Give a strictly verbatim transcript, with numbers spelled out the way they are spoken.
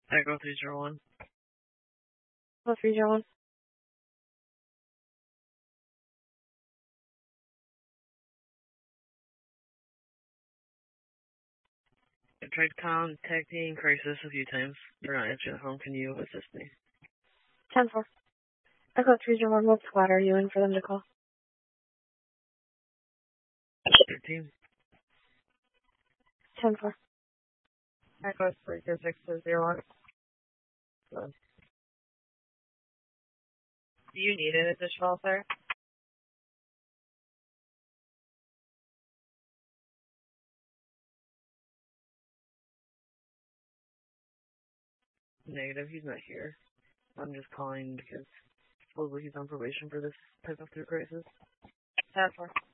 Echo three zero one. Hello, three zero one. I tried contacting Crisis a few times. They're not answering the phone. Can you assist me? ten four. Echo three zero one. What squad are you in for them to call? thirteen. ten four. Echo three zero six zero one. Do you need an additional, sir? Negative, he's not here. I'm just calling because supposedly he's on probation for this type of through crisis. ten four.